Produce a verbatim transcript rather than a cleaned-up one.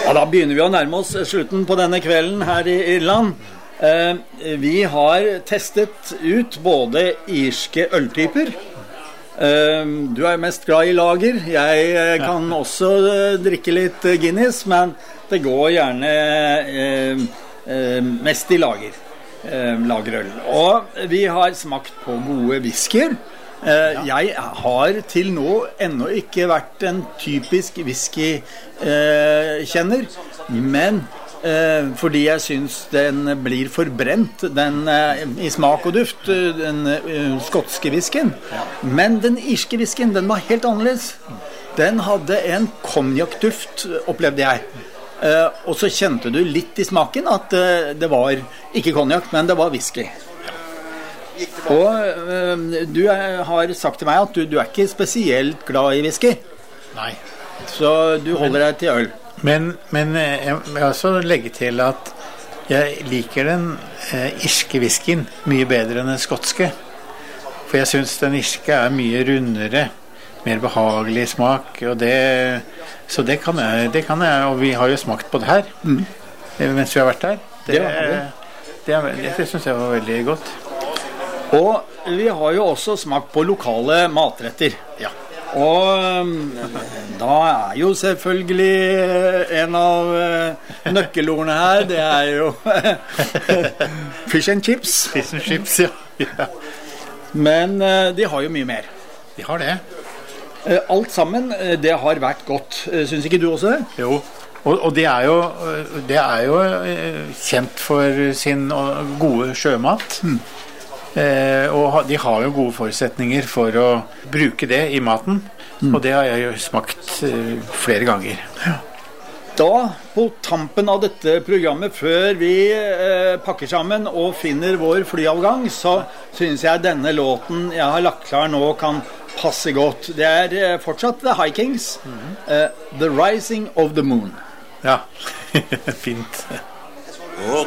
Ja, da begynner vi å nærme oss slutten på denne kvelden her i Irland. Eh, vi har testet ut både irske øltyper. Eh, du er mest glad i lager. Jeg kan også drikke litt Guinness, men det går gjerne eh, eh, mest i lager. Eh, lagerøl. Og vi har smakt på gode whiskyer. Eh, jeg har til nå ennå ikke vært en typisk whisky-kjenner, eh, men Eh, fordi jeg synes den blir forbrent den, eh, i smak og duft, den eh, skotske whiskyen. Men den irske whiskyen, den var helt annerledes. Den hadde en konjakduft, opplevde jeg. Eh, og så kjente du litt i smaken at eh, det var ikke konjak, men det var whisky. Og eh, du er, har sagt til meg at du, du er ikke spesielt glad i whisky. Nei. Så du holder deg til øl. Men, men jeg vil også legge til at jeg liker den eh, irske whiskyen mye bedre enn den skotske. For jeg synes den irske er mye rundere, mer behagelig smak, og det, så det kan, jeg, det kan jeg, og vi har jo smakt på det her, mm. mens vi har vært der. Det, det, det, det, det synes jeg var veldig godt. Og vi har jo også smakt på lokale matretter. Ja. Og da er jo selvfølgelig en av nøkkelordene her, det er jo fish and chips. Fish and chips, ja. ja. Men de har jo mye mer. De har det. Alt sammen, det har vært godt. Synes ikke du også det? Jo, og, og det er jo, det er jo kjent for sin gode sjømat. Mm. Eh, og de har jo gode forutsetninger for å bruke det i maten, mm. og det har jeg jo smakt eh, flere ganger. Ja. Da, på tampen av dette programmet, før vi eh, pakker sammen og finner vår flyavgang, så synes jeg denne låten jeg har lagt klar nå kan passe godt. Det er eh, fortsatt The Hikings, mm. eh, The Rising of the Moon. Ja, fint. Oh,